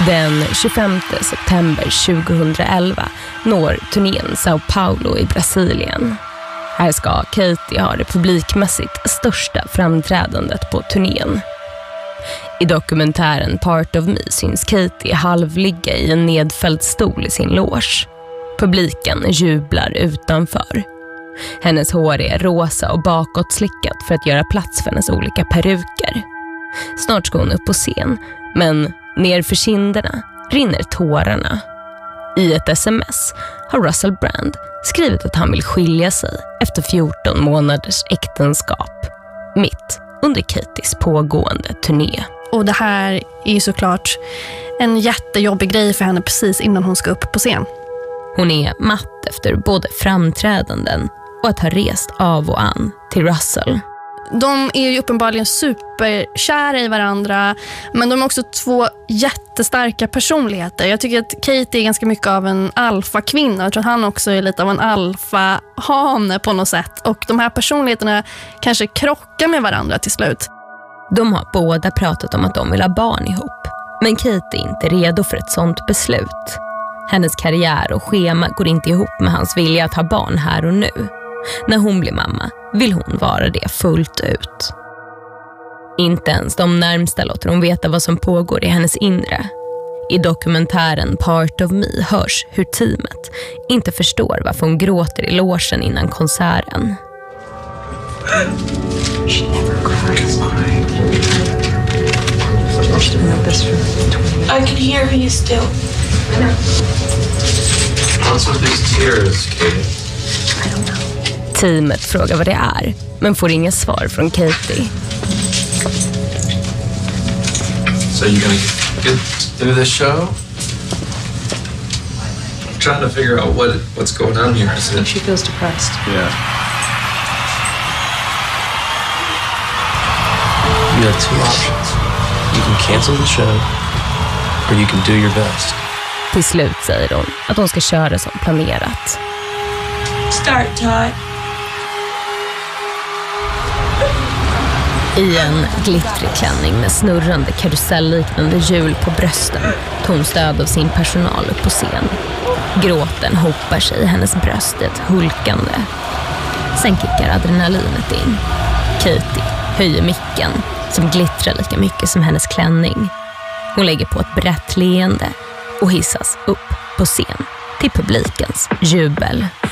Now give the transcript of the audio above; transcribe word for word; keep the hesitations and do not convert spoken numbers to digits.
Den tjugofemte september tjugohundraelva når turnén Sao Paulo i Brasilien. Här ska Katie ha det publikmässigt största framträdandet på turnén. I dokumentären Part of Me syns Katie halvligga i en nedfälld stol i sin loge. Publiken jublar utanför. Hennes hår är rosa och bakåtslickat för att göra plats för hennes olika peruker. Snart ska hon upp på scen, men ner för kinderna rinner tårarna. I ett sms har Russell Brand skrivit att han vill skilja sig efter fjorton månaders äktenskap, mitt under Katies pågående turné. Och det här är ju såklart en jättejobbig grej för henne precis innan hon ska upp på scen. Hon är matt efter både framträdanden och att ha rest av och an till Russell. De är ju uppenbarligen superkära i varandra, men de är också två jättestarka personligheter. Jag tycker att Katie är ganska mycket av en alfakvinna. Jag tror att han också är lite av en alfahane på något sätt. Och de här personligheterna kanske krockar med varandra till slut. De har båda pratat om att de vill ha barn ihop, men Katie är inte redo för ett sånt beslut. Hennes karriär och schema går inte ihop med hans vilja att ha barn här och nu. När hon blir mamma vill hon vara det fullt ut. Inte ens de närmsta låter hon veta vad som pågår i hennes inre. I dokumentären Part of Me hörs hur teamet inte förstår varför hon gråter i logen innan konserten. She never cries. I can hear you still. What's with these tears, Katie? I don't know. Teamet frågar vad det är, men får inga svar från Katie. So you're gonna get through this show? I'm trying to figure out what what's going on here. Is it? She feels depressed. Yeah. You have two options. You can cancel the show, or you can do your best. Till slut säger hon att hon ska köra som planerat. Start, Todd. I en glittrig klänning med snurrande karusellliknande hjul på brösten tog hon stöd av sin personal upp på scen. Gråten hopar sig i hennes bröst i ett hulkande. Sen kickar adrenalinet in. Katie höjer micken som glittrar lika mycket som hennes klänning. Hon lägger på ett brett leende och hissas upp på scen till publikens jubel.